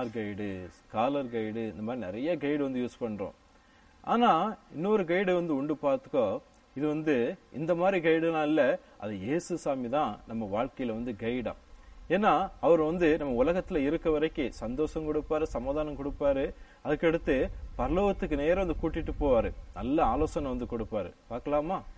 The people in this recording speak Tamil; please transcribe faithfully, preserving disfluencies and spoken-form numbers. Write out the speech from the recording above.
ஸ்டார் கைடு, ஸ்காலர் கைடு, இந்த மாதிரி நிறைய கைடு வந்து யூஸ் பண்றோம். ஆனா இன்னொரு கைடு வந்து உண்டு பார்த்துக்கோ. இது வந்து இந்த மாதிரி கைடுலாம் இல்ல, அது இயேசு சாமி தான் நம்ம வாழ்க்கையில வந்து கைடா. ஏன்னா அவர் வந்து நம்ம உலகத்துல இருக்க வரைக்கும் சந்தோஷம் கொடுப்பாரு, சமாதானம் கொடுப்பாரு. அதுக்கடுத்து பரலோகத்துக்கு நேரம் வந்து கூட்டிட்டு போவாரு, நல்ல ஆலோசனை வந்து கொடுப்பாரு. பார்க்கலாமா?